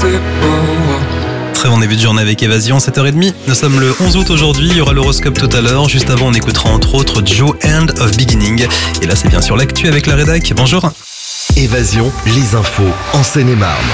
Très bon début de journée avec Évasion, 7h30. Nous sommes le 11 août aujourd'hui, il y aura l'horoscope tout à l'heure. Juste avant, on écoutera entre autres Joe End of Beginning. Et là, c'est bien sûr l'actu avec la rédac. Bonjour. Évasion, les infos en Seine-et-Marne.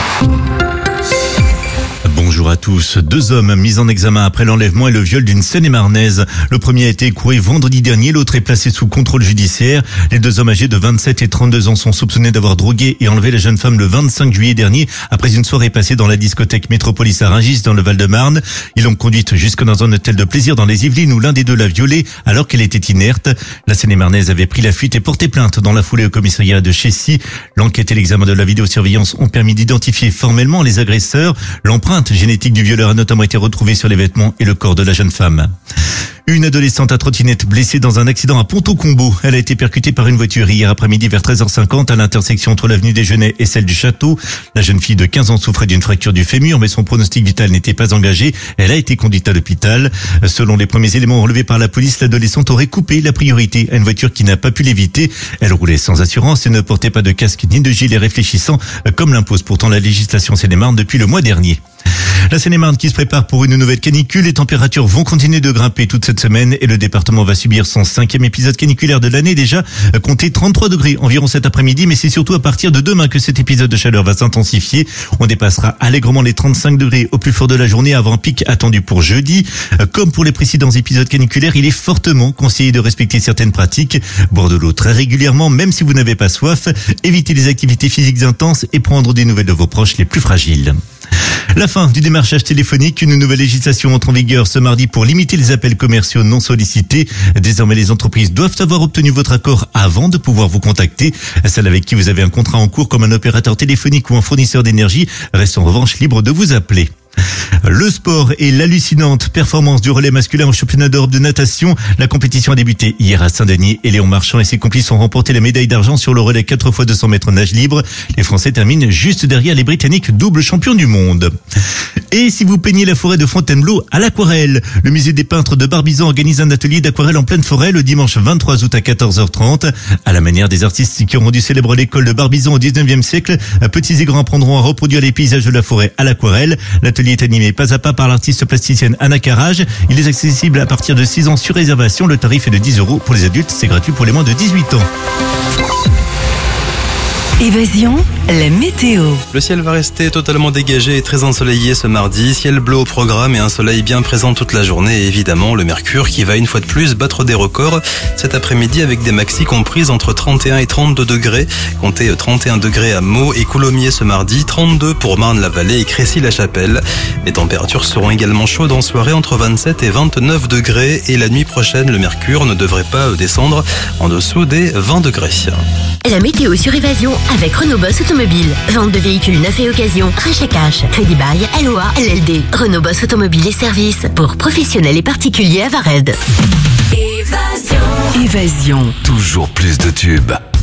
Bonjour à tous. 2 hommes mis en examen après l'enlèvement et le viol d'une Seine-et-Marnaise. Le premier a été écroué vendredi dernier, l'autre est placé sous contrôle judiciaire. Les 2 hommes âgés de 27 et 32 ans sont soupçonnés d'avoir drogué et enlevé la jeune femme le 25 juillet dernier après une soirée passée dans la discothèque Métropolis à Rungis dans le Val-de-Marne. Ils l'ont conduite jusque dans un hôtel de plaisir dans les Yvelines où l'un des 2 l'a violée alors qu'elle était inerte. La Seine-et-Marnaise avait pris la fuite et porté plainte dans la foulée au commissariat de Chessy. L'enquête et l'examen de la vidéosurveillance ont permis d'identifier formellement les agresseurs. L'empreinte génétique du violeur a notamment été retrouvée sur les vêtements et le corps de la jeune femme. Une adolescente à trottinette blessée dans un accident à Ponto-Combo. Elle a été percutée par une voiture hier après-midi vers 13h50 à l'intersection entre l'avenue des Genêts et celle du Château. La jeune fille de 15 ans souffrait d'une fracture du fémur, mais son pronostic vital n'était pas engagé. Elle a été conduite à l'hôpital. Selon les premiers éléments relevés par la police, l'adolescente aurait coupé la priorité à une voiture qui n'a pas pu l'éviter. Elle roulait sans assurance et ne portait pas de casque ni de gilet réfléchissant, comme l'impose pourtant la législation Seine-et-Marne depuis le mois dernier. La Seine-et-Marne qui se prépare pour une nouvelle canicule. Les températures vont continuer de grimper toute cette semaine et le département va subir son 5e épisode caniculaire de l'année déjà. Comptez 33 degrés environ cet après-midi, mais c'est surtout à partir de demain que cet épisode de chaleur va s'intensifier. On dépassera allègrement les 35 degrés au plus fort de la journée avant un pic attendu pour jeudi. Comme pour les précédents épisodes caniculaires, il est fortement conseillé de respecter certaines pratiques. Boire de l'eau très régulièrement, même si vous n'avez pas soif. Éviter les activités physiques intenses et prendre des nouvelles de vos proches les plus fragiles. La fin du démarchage téléphonique. Une nouvelle législation entre en vigueur ce mardi pour limiter les appels commerciaux non sollicités. Désormais, les entreprises doivent avoir obtenu votre accord avant de pouvoir vous contacter. Celles avec qui vous avez un contrat en cours comme un opérateur téléphonique ou un fournisseur d'énergie restent en revanche libres de vous appeler. Le sport et l'hallucinante performance du relais masculin au championnat d'Europe de natation. La compétition a débuté hier à Saint-Denis et Léon Marchand et ses complices ont remporté la médaille d'argent sur le relais 4x200 mètres nage libre. Les Français terminent juste derrière les Britanniques, double champions du monde. Et si vous peignez la forêt de Fontainebleau à l'aquarelle, le musée des peintres de Barbizon organise un atelier d'aquarelle en pleine forêt le dimanche 23 août à 14h30. À la manière des artistes qui ont rendu célèbre l'école de Barbizon au 19e siècle, petits et grands apprendront à reproduire les paysages de la forêt à l'aquarelle. L'atelier est animé pas à pas par l'artiste plasticienne Anna Carrage. Il est accessible à partir de 6 ans sur réservation. Le tarif est de 10 € pour les adultes. C'est gratuit pour les moins de 18 ans. Évasion, la météo. Le ciel va rester totalement dégagé et très ensoleillé ce mardi. Ciel bleu au programme et un soleil bien présent toute la journée. Et évidemment, le mercure qui va une fois de plus battre des records cet après-midi avec des maxis comprises entre 31 et 32 degrés. Comptez 31 degrés à Meaux et Coulommiers ce mardi, 32 pour Marne-la-Vallée et Crécy-la-Chapelle. Les températures seront également chaudes en soirée entre 27 et 29 degrés. Et la nuit prochaine, le mercure ne devrait pas descendre en dessous des 20 degrés. La météo sur Évasion avec Renault Boss Automobile. Vente de véhicules neufs et occasion, rachat cash, crédit bail, LOA, LLD. Renault Boss Automobile et services pour professionnels et particuliers à Vared. Évasion. Toujours plus de tubes.